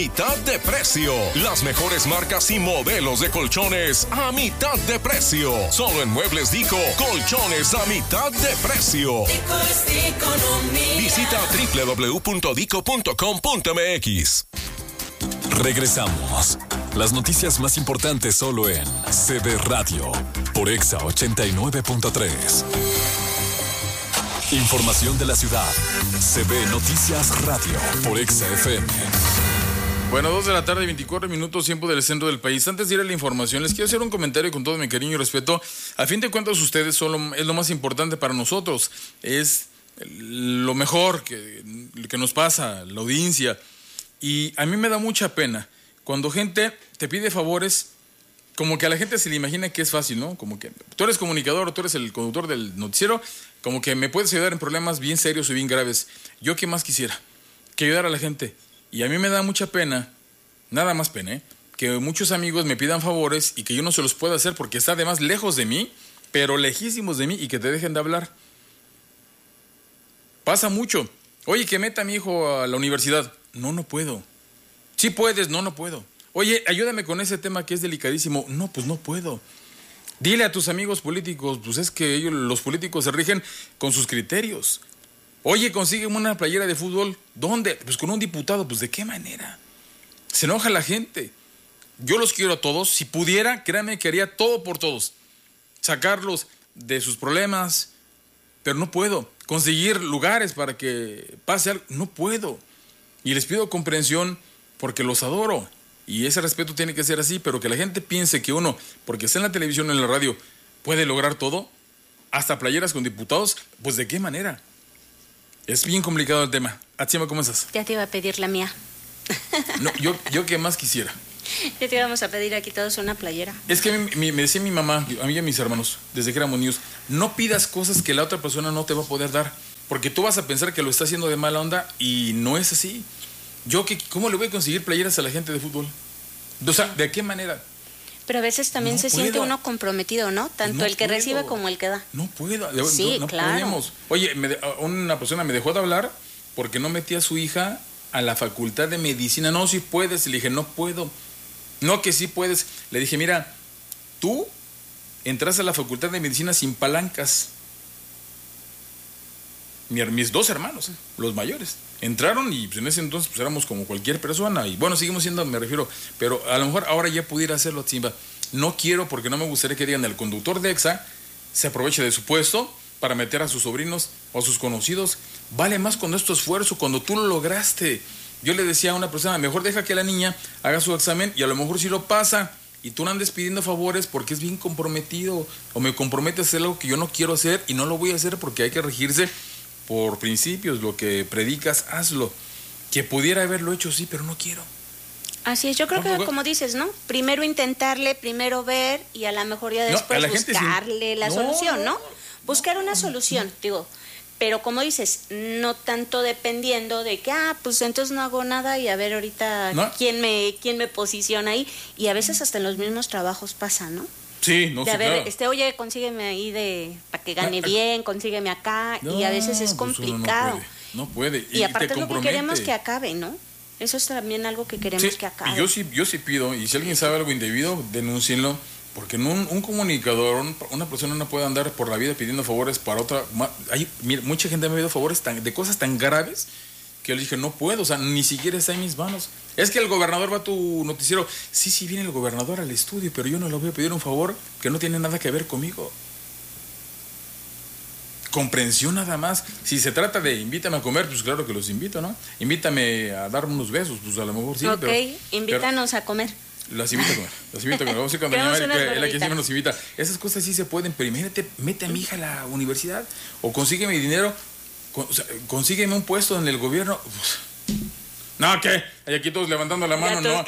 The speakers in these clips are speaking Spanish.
Mitad de precio. Las mejores marcas y modelos de colchones a mitad de precio. Solo en Muebles Dico, colchones a mitad de precio. Visita www.dico.com.mx. Regresamos. Las noticias más importantes solo en CB Radio por Exa 89.3. Información de la ciudad. CB Noticias Radio por Exa FM. Bueno, 2 de la tarde, 24 minutos, tiempo del centro del país. Antes de ir a la información, les quiero hacer un comentario con todo mi cariño y respeto. A fin de cuentas, ustedes es lo más importante para nosotros. Es lo mejor que nos pasa, la audiencia. Y a mí me da mucha pena cuando gente te pide favores, como que a la gente se le imagina que es fácil, ¿no? Como que tú eres comunicador o tú eres el conductor del noticiero, como que me puedes ayudar en problemas bien serios o bien graves. Yo qué más quisiera que ayudar a la gente. Y a mí me da mucha pena, nada más pena, que muchos amigos me pidan favores y que yo no se los pueda hacer porque está además lejos de mí, pero lejísimos de mí, y que te dejen de hablar. Pasa mucho. Oye, que meta a mi hijo a la universidad. No puedo. Sí puedes, no puedo. Oye, ayúdame con ese tema que es delicadísimo. No, pues no puedo. Dile a tus amigos políticos, pues es que los políticos se rigen con sus criterios. Oye, consígueme una playera de fútbol. ¿Dónde? Pues con un diputado. Pues ¿de qué manera? Se enoja la gente. Yo los quiero a todos. Si pudiera, créanme que haría todo por todos. Sacarlos de sus problemas. Pero no puedo. Conseguir lugares para que pase algo. No puedo. Y les pido comprensión porque los adoro. Y ese respeto tiene que ser así. Pero que la gente piense que uno, porque está en la televisión o en la radio, puede lograr todo. Hasta playeras con diputados. Pues ¿de qué manera? Es bien complicado el tema. Atsima, ¿cómo estás? Ya te iba a pedir la mía. No, yo qué más quisiera. Ya te íbamos a pedir aquí todos una playera. Es que me decía mi mamá, a mí y a mis hermanos, desde que éramos niños, no pidas cosas que la otra persona no te va a poder dar, porque tú vas a pensar que lo está haciendo de mala onda y no es así. ¿Cómo le voy a conseguir playeras a la gente de fútbol? O sea, ¿de qué manera? Pero a veces también se siente uno comprometido, ¿no? Tanto no el que recibe como el que da. No puedo. Sí, no claro. Podemos. Oye, una persona me dejó de hablar porque no metía a su hija a la facultad de medicina. No, si puedes. Le dije, no puedo. No, que sí puedes. Le dije, mira, tú entras a la facultad de medicina sin palancas. Mis 2 hermanos, los mayores, entraron y pues, en ese entonces pues éramos como cualquier persona. Y bueno, seguimos siendo, me refiero, pero a lo mejor ahora ya pudiera hacerlo, Simba. No quiero, porque no me gustaría que digan el conductor de EXA se aproveche de su puesto para meter a sus sobrinos o a sus conocidos. Vale más cuando es tu esfuerzo, cuando tú lo lograste. Yo le decía a una persona, mejor deja que la niña haga su examen y a lo mejor sí lo pasa. Y tú no andes pidiendo favores porque es bien comprometido. O me compromete a hacer algo que yo no quiero hacer y no lo voy a hacer porque hay que regirse por principios. Lo que predicas, hazlo. Que pudiera haberlo hecho, sí, pero no quiero. Así es, yo creo que como dices, ¿no? Primero intentarle, primero ver y a lo mejor ya después buscarle la solución, ¿no? Buscar una solución, digo. Pero como dices, no tanto dependiendo de que, pues entonces no hago nada y a ver ahorita quién me posiciona ahí. Y a veces hasta en los mismos trabajos pasa, ¿no? Sí, no sé. A ver, claro. Oye, consígueme ahí para que gane bien, consígueme acá. Y a veces es complicado. No puede. Y aparte es lo que queremos que acabe, ¿no? Eso es también algo que queremos que acabe. Y yo sí pido, y si alguien sabe algo indebido, denúncienlo. Porque un comunicador, una persona no puede andar por la vida pidiendo favores para otra. Mira, mucha gente me ha pedido favores de cosas tan graves que yo le dije, no puedo, o sea, ni siquiera está en mis manos. Es que el gobernador va a tu noticiero. Sí, viene el gobernador al estudio, pero yo no le voy a pedir un favor que no tiene nada que ver conmigo. Comprensión nada más. Si se trata de invítame a comer, pues claro que los invito, ¿no? Invítame a darme unos besos, pues a lo mejor sí. Ok, invítanos a comer. Las invito a comer. Vamos a ir cuando la que siempre nos invita. Esas cosas sí se pueden, pero imagínate, mete a mi hija a la universidad o consígueme dinero, consígueme un puesto en el gobierno. No, ¿qué? Hay aquí todos levantando la mano, no.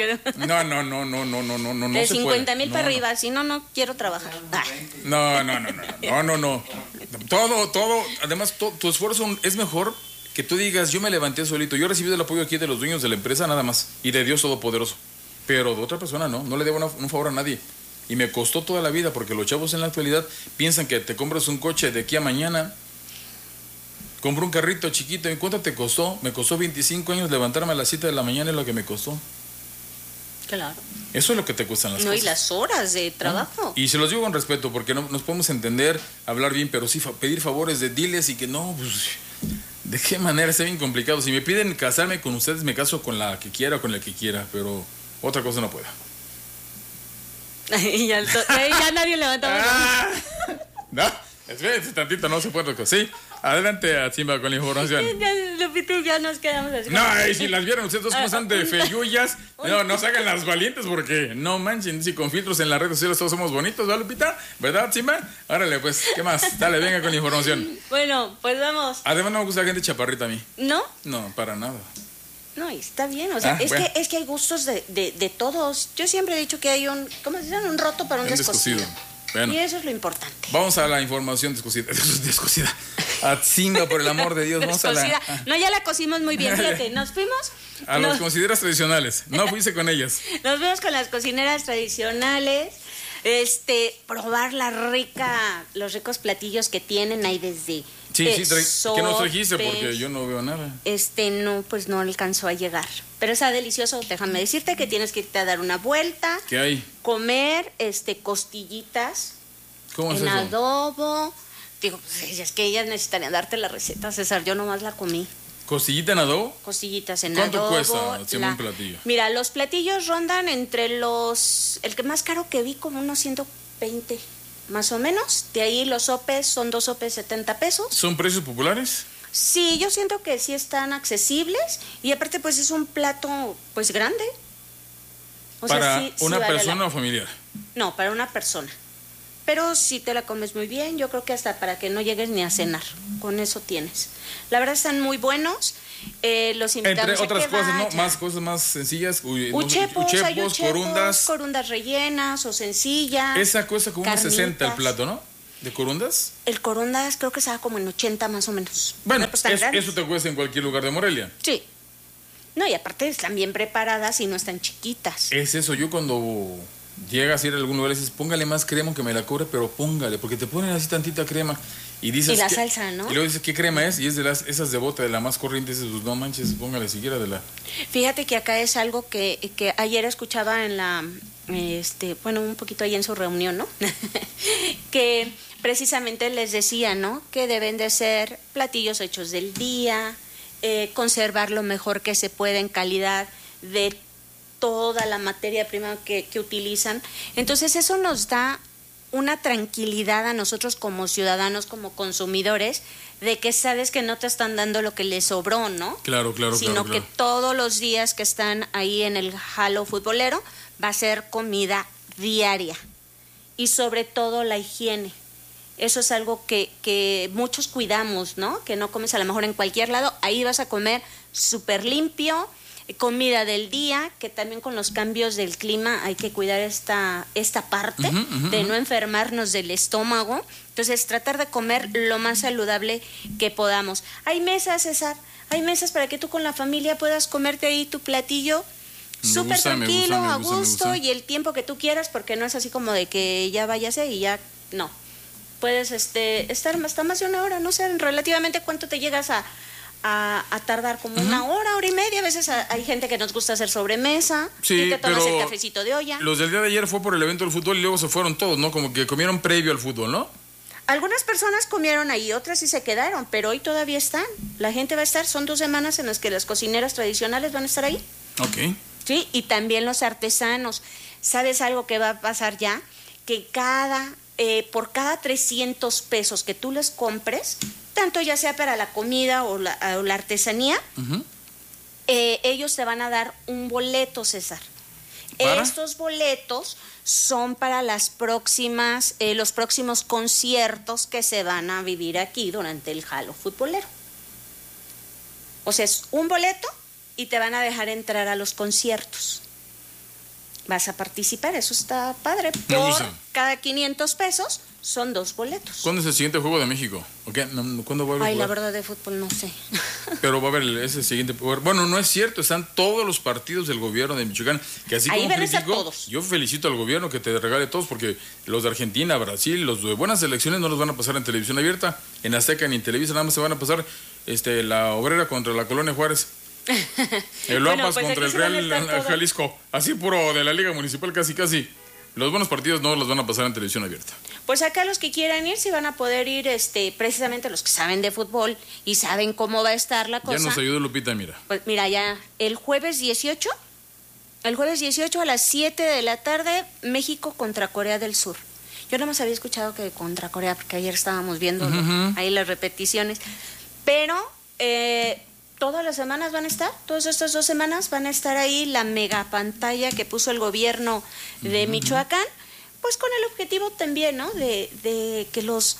De 50,000 para arriba, si no quiero trabajar. No. Todo, además, tu esfuerzo es mejor que tú digas, yo me levanté solito, yo recibí el apoyo aquí de los dueños de la empresa nada más y de Dios Todopoderoso. Pero de otra persona no le debo un favor a nadie. Y me costó toda la vida, porque los chavos en la actualidad piensan que te compras un coche de aquí a mañana. Compro un carrito chiquito. ¿Y cuánto te costó? Me costó 25 años levantarme a las 7 de la mañana, es lo que me costó. Claro. Eso es lo que te cuestan las cosas. No, y las horas de trabajo. Y se los digo con respeto, porque no nos podemos entender, hablar bien, pero sí pedir favores de diles y que no, pues, ¿de qué manera? Es bien complicado. Si me piden casarme con ustedes, me caso con la que quiera o con el que quiera, pero otra cosa no puedo. ya nadie levanta mano. No, espérate tantito, no se puede. Sí, adelante, Simba, con la información. Lupita y ya nos quedamos así. No, y si las vieron ustedes dos como están de feyullas, no se hagan las valientes porque no manchen, si con filtros en las redes sociales todos somos bonitos, ¿verdad, Lupita? ¿Verdad, Simba? Órale, pues, ¿qué más? Dale, venga con la información. Bueno, pues vamos. Además no me gusta la gente chaparrita a mí. ¿No? No, para nada. No, está bien, o sea, es que hay gustos de todos. Yo siempre he dicho que hay ¿cómo se llama? Un roto para un descosido. Bueno, y eso es lo importante. Vamos a la información descosida. Atzinga, por el amor de Dios, vamos a la... No, ya la cosimos muy bien, fíjate, nos fuimos... A las cocineras tradicionales, no fuiste con ellas. Nos fuimos con las cocineras tradicionales, probar los ricos platillos que tienen ahí desde... Sí, que nos trajiste porque yo no veo nada. No, pues no alcanzó a llegar. Pero está delicioso, déjame decirte que tienes que irte a dar una vuelta. ¿Qué hay? Comer, costillitas. ¿Cómo es eso? En adobo. Digo, pues es que ellas necesitarían darte la receta, César, yo nomás la comí. ¿Costillita en adobo? Costillitas en adobo. ¿Cuánto cuesta un platillo? Mira, los platillos rondan entre el que más caro que vi como unos 120. Más o menos, de ahí los sopes son 2 sopes 70 pesos. ¿Son precios populares? Sí, yo siento que sí están accesibles y aparte pues es un plato pues grande. ¿Para una persona o familiar? No, para una persona. Pero si te la comes muy bien, yo creo que hasta para que no llegues ni a cenar, con eso tienes. La verdad están muy buenos. Los invitamos entre otras a que cosas, vayan. ¿no? Más cosas más sencillas. Uchepos, corundas rellenas o sencillas. Esa cuesta como unos 60 el plato, ¿no? ¿De corundas? El corundas creo que estaba como en 80 más o menos. Bueno, pues eso te cuesta en cualquier lugar de Morelia. Sí. No, y aparte están bien preparadas y no están chiquitas. Es eso, yo cuando llegas a ir a algún lugar y dices, póngale más crema que me la cobre, pero póngale, porque te ponen así tantita crema. Y dices, la salsa, ¿no? Y luego dices, ¿qué crema es? Y es de esas de bota, de la más corriente. Dices, pues no manches, póngale siquiera de la... Fíjate que acá es algo que ayer escuchaba en un poquito ahí en su reunión, ¿no? Que precisamente les decía, ¿no? Que deben de ser platillos hechos del día, conservar lo mejor que se puede en calidad de toda la materia prima que utilizan. Entonces eso nos da una tranquilidad a nosotros como ciudadanos, como consumidores, de que sabes que no te están dando lo que les sobró, ¿no? Claro. Sino que todos los días que están ahí en el halo futbolero va a ser comida diaria. Y sobre todo la higiene. Eso es algo que muchos cuidamos, ¿no? Que no comes a lo mejor en cualquier lado. Ahí vas a comer súper limpio. Comida del día, que también con los cambios del clima hay que cuidar esta parte de no enfermarnos del estómago. Entonces tratar de comer lo más saludable que podamos. Hay mesas, César, hay mesas para que tú con la familia puedas comerte ahí tu platillo súper tranquilo, a gusto y el tiempo que tú quieras, porque no es así como de que ya váyase y ya no. Puedes estar hasta más de una hora, no sé, relativamente cuánto te llegas a tardar, como una hora y media. A veces hay gente que nos gusta hacer sobremesa, y te tomas el cafecito de olla. Los del día de ayer fue por el evento del fútbol y luego se fueron todos, ¿no? Como que comieron previo al fútbol, ¿no? Algunas personas comieron ahí, otras sí se quedaron, pero hoy todavía están. La gente va a estar, son 2 semanas en las que las cocineras tradicionales van a estar ahí. Ok. Sí, y también los artesanos. ¿Sabes algo que va a pasar ya? Que por cada 300 pesos que tú les compres, tanto ya sea para la comida o la artesanía, ellos te van a dar un boleto, César. Estos boletos son para los próximos conciertos que se van a vivir aquí durante el halo futbolero. O sea, es un boleto y te van a dejar entrar a los conciertos. Vas a participar, eso está padre. Por cada 500 pesos son 2 boletos. ¿Cuándo es el siguiente juego de México? ¿Okay? ¿Cuándo va a haber? Ay, la verdad de fútbol no sé. Pero va a haber ese siguiente. Bueno, no es cierto, están todos los partidos del gobierno de Michoacán. Que así ahí como critico, yo felicito al gobierno que te regale todos, porque los de Argentina, Brasil, los de buenas elecciones no los van a pasar en televisión abierta, en Azteca ni en Televisa, nada más se van a pasar la Obrera contra la Colonia Juárez. El Loapas contra el Real Jalisco. Así puro de la Liga Municipal, casi. Los buenos partidos no los van a pasar en televisión abierta. Pues acá los que quieran ir, sí van a poder ir, precisamente los que saben de fútbol y saben cómo va a estar la cosa. Ya nos ayudó Lupita, mira. Pues mira, ya el jueves 18 a las 7 de la tarde, México contra Corea del Sur. Yo nada más había escuchado que contra Corea, porque ayer estábamos viendo ahí las repeticiones. Pero todas las semanas van a estar, todas estas 2 semanas van a estar ahí la mega pantalla que puso el gobierno de Michoacán, pues con el objetivo también, ¿no? De que los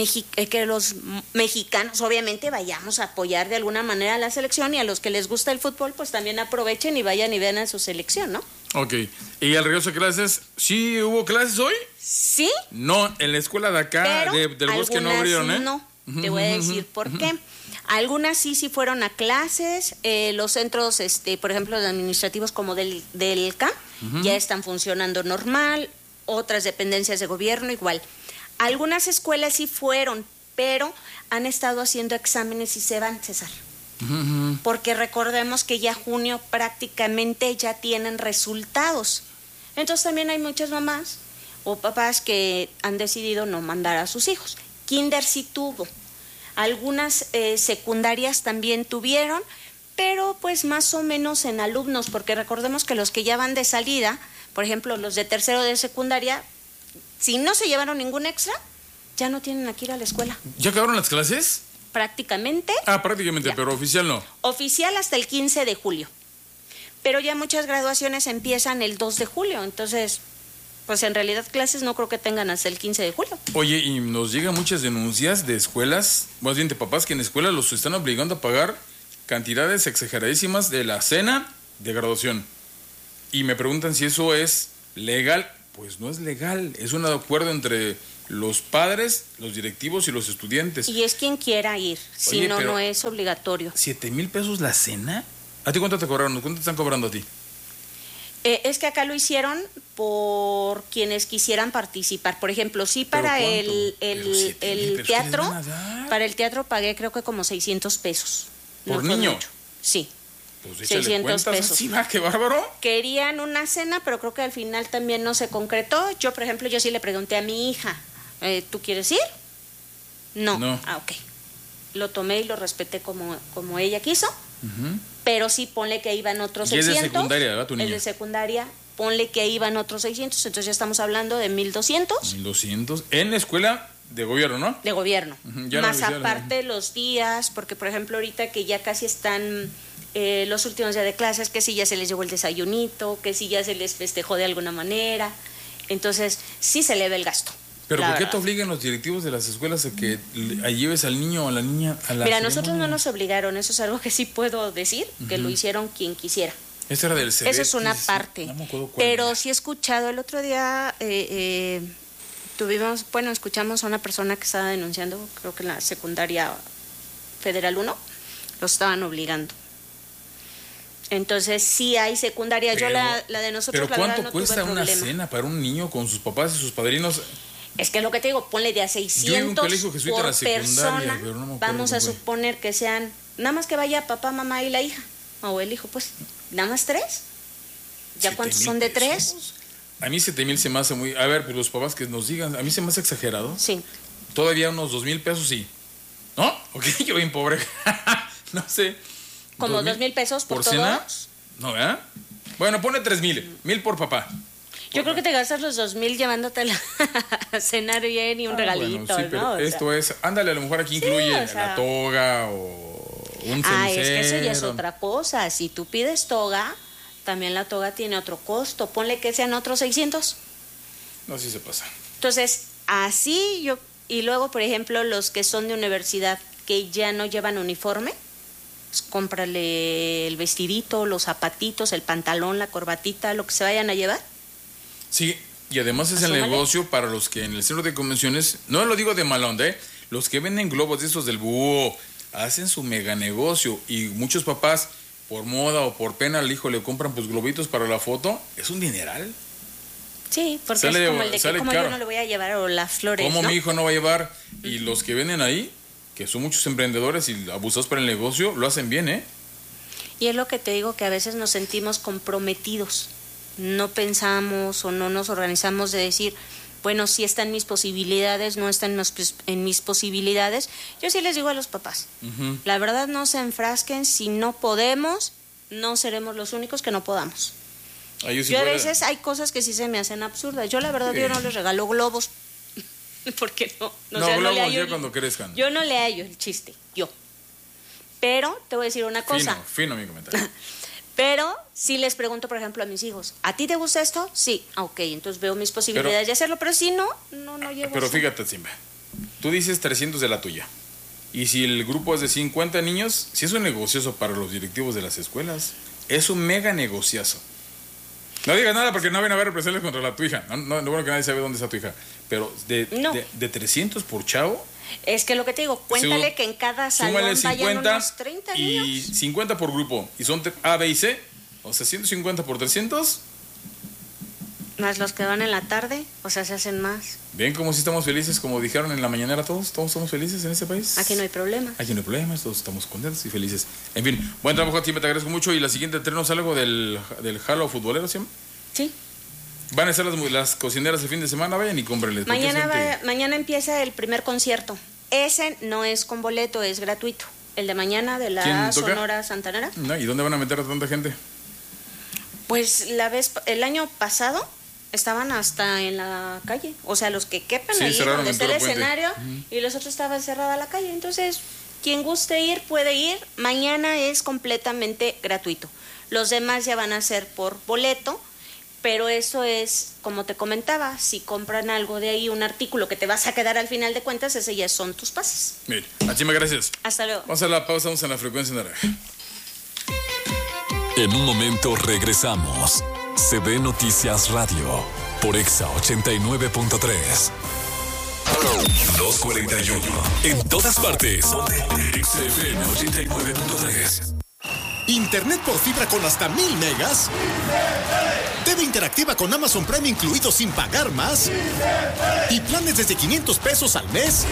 mexicanos obviamente vayamos a apoyar de alguna manera a la selección, y a los que les gusta el fútbol pues también aprovechen y vayan y vean a su selección, ¿no? Ok, y al regreso de clases, ¿sí hubo clases hoy? Sí. No, en la escuela de acá, del Bosque no abrieron, ¿eh? No, te voy a decir por qué. Algunas sí fueron a clases, los centros, por ejemplo, los administrativos como del CAM, ya están funcionando normal, otras dependencias de gobierno igual. Algunas escuelas sí fueron, pero han estado haciendo exámenes y se van, César. Porque recordemos que ya junio prácticamente ya tienen resultados. Entonces también hay muchas mamás o papás que han decidido no mandar a sus hijos. Kinder sí tuvo. Algunas secundarias también tuvieron, pero pues más o menos en alumnos, porque recordemos que los que ya van de salida, por ejemplo, los de tercero de secundaria, si no se llevaron ningún extra, ya no tienen que ir a la escuela. ¿Ya acabaron las clases? Prácticamente. Prácticamente, ya. Pero oficial no. Oficial hasta el 15 de julio. Pero ya muchas graduaciones empiezan el 2 de julio, entonces, pues en realidad clases no creo que tengan hasta el 15 de julio. Oye, y nos llegan muchas denuncias de escuelas, más bien de papás, que en escuelas los están obligando a pagar cantidades exageradísimas de la cena de graduación. Y me preguntan si eso es legal. Pues no es legal, es un acuerdo entre los padres, los directivos y los estudiantes. Y es quien quiera ir, si no, no es obligatorio. ¿7,000 pesos la cena? ¿A ti cuánto te cobraron? ¿Cuánto te están cobrando a ti? Es que acá lo hicieron por quienes quisieran participar. Por ejemplo, sí, para el teatro, para el teatro pagué creo que como 600 pesos. ¿Por niño? Sí. Pues 600 pesos. ¿Sí, qué bárbaro? Querían una cena, pero creo que al final también no se concretó. Yo, por ejemplo, sí le pregunté a mi hija, ¿tú quieres ir? No. Ok. Lo tomé y lo respeté como ella quiso. Pero sí, ponle que iban otros 600. ¿Y es de secundaria, verdad, tu niño? Es de secundaria, ponle que iban otros 600, entonces ya estamos hablando de 1,200. 1,200 en escuela de gobierno, ¿no? De gobierno. Más aparte los días, porque por ejemplo ahorita que ya casi están los últimos días de clases, que si ya se les llegó el desayunito, que si ya se les festejó de alguna manera, entonces sí se le ve el gasto. ¿Pero por qué te obligan los directivos de las escuelas a que lleves al niño o a la niña a la Mira, nosotros no nos obligaron, eso es algo que sí puedo decir, que lo hicieron quien quisiera. Eso era del CEDET. Eso es una parte. No me acuerdo cuál pero era. Sí he escuchado, el otro día escuchamos a una persona que estaba denunciando, creo que en la secundaria Federal 1, los estaban obligando. Entonces sí hay secundaria, yo la de nosotros pero ¿cuánto cuesta una cena para un niño con sus papás y sus padrinos? Es que es lo que te digo, ponle de a 600 por persona, pero no vamos a suponer que sean, nada más que vaya papá, mamá y la hija, o el hijo, pues, nada más 3. ¿Ya cuántos son de 3? A mí 7,000 se me hace muy, a ver, pues los papás que nos digan, a mí se me hace exagerado. Sí. Todavía unos 2,000 pesos sí. ¿No? Ok, yo bien pobre. No sé. ¿Como 2,000 pesos por cena? todos? No, ¿verdad? Bueno, pone 3,000, 1,000 por papá. Yo creo que te gastas los 2,000 llevándotela a cenar bien y un regalito, bueno, sí, pero ¿no? Esto es, ándale, a lo mejor aquí incluye la toga o un cenicero. Es que eso ya es otra cosa. Si tú pides toga, también la toga tiene otro costo. Ponle que sean otros 600. No, sí se pasa. Entonces, así yo... Y luego, por ejemplo, los que son de universidad que ya no llevan uniforme, pues cómprale el vestidito, los zapatitos, el pantalón, la corbatita, lo que se vayan a llevar. Sí, y además es el negocio para los que en el centro de convenciones, no lo digo de mala onda, los que venden globos de estos del búho, hacen su mega negocio y muchos papás, por moda o por pena, al hijo le compran pues globitos para la foto, es un dineral. Sí, porque es como el de que como yo no le voy a llevar o las flores, ¿cómo ¿no? Mi hijo no va a llevar? Y los que venden ahí, que son muchos emprendedores y abusados para el negocio, lo hacen bien, ¿eh? Y es lo que te digo, que a veces nos sentimos comprometidos. No pensamos o no nos organizamos de decir, bueno, si está en mis posibilidades, no está en mis posibilidades. Yo sí les digo a los papás, la verdad no se enfrasquen, si no podemos, no seremos los únicos que no podamos. Yo a veces hay cosas que sí se me hacen absurdas. Yo la verdad yo no les regalo globos, porque globos le hallo, ya cuando crezcan. Yo no le hallo el chiste, yo. Pero te voy a decir una cosa. Fino mi comentario. Pero si les pregunto, por ejemplo, a mis hijos, ¿a ti te gusta esto? Sí, ok, entonces veo mis posibilidades de hacerlo, pero si no llevo. Pero fíjate, Simba, tú dices 300 de la tuya. Y si el grupo es de 50 niños, si es un negociazo para los directivos de las escuelas, es un mega negociazo. No digas nada porque no van a haber represalias contra la tu hija. No, bueno que nadie sabe dónde está tu hija. Pero de 300 por chavo. Es que lo que te digo, cuéntale que en cada salón vayan unos 30 niños. Y 50 por grupo. Y son A, B y C. O sea, 150 por 300. Más los que van en la tarde. O sea, se hacen más. ¿Ven cómo sí estamos felices? Como dijeron en la mañanera todos. Todos somos felices en este país. Aquí no hay problema. Aquí no hay problemas. Todos estamos contentos y felices. En fin, buen trabajo, Tim. Te agradezco mucho. Y la siguiente, ¿tenemos algo del Halo futbolero, ¿sí? Sí. Van a estar las cocineras el fin de semana, vayan y cómprenles. Mañana empieza el primer concierto. Ese no es con boleto, es gratuito. El de mañana de la Sonora Santanera. No, ¿y dónde van a meter a tanta gente? Pues el año pasado estaban hasta en la calle. O sea, los que quepan ahí donde está el escenario, y los otros estaban cerrada la calle. Entonces, quien guste ir puede ir. Mañana es completamente gratuito. Los demás ya van a ser por boleto. Pero eso es, como te comentaba, si compran algo de ahí, un artículo que te vas a quedar al final de cuentas, ese ya son tus pases. Mire, Achima, gracias. Hasta luego. Vamos a la pausa, vamos a la frecuencia naranja. En un momento regresamos. CB Noticias Radio, por Exa 89.3. 2:41. En todas partes. XFM 89.3. Internet por fibra con hasta 1000 megas. TV interactiva con Amazon Prime incluido sin pagar más. Y planes desde 500 pesos al mes.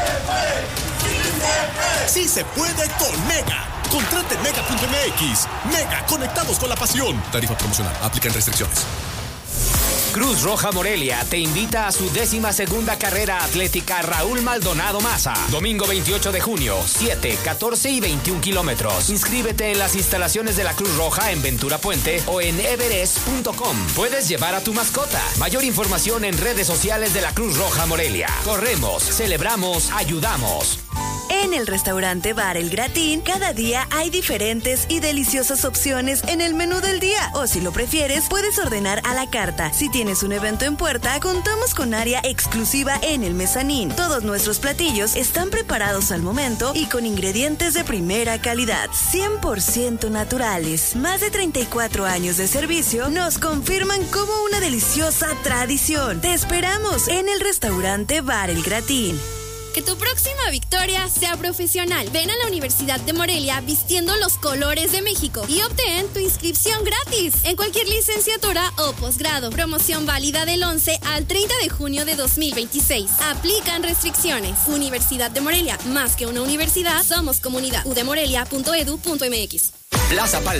Sí se puede con Mega. Contrate en Mega.mx. Mega, conectados con la pasión. Tarifa promocional. Aplican restricciones. Cruz Roja Morelia te invita a su 12ª carrera atlética Raúl Maldonado Maza. Domingo 28 de junio, 7, 14 y 21 kilómetros. Inscríbete en las instalaciones de la Cruz Roja en Ventura Puente o en everest.com. Puedes llevar a tu mascota. Mayor información en redes sociales de la Cruz Roja Morelia. Corremos, celebramos, ayudamos. En el restaurante Bar El Gratín, cada día hay diferentes y deliciosas opciones en el menú del día. O si lo prefieres, puedes ordenar a la carta. Si tienes un evento en puerta, contamos con área exclusiva en el mezanín. Todos nuestros platillos están preparados al momento y con ingredientes de primera calidad, 100% naturales. Más de 34 años de servicio nos confirman como una deliciosa tradición. Te esperamos en el restaurante Bar El Gratín. Que tu próxima victoria sea profesional. Ven a la Universidad de Morelia vistiendo los colores de México y obtén tu inscripción gratis en cualquier licenciatura o posgrado. Promoción válida del 11 al 30 de junio de 2026. Aplican restricciones. Universidad de Morelia, más que una universidad, somos comunidad. udemorelia.edu.mx. Plaza Palma.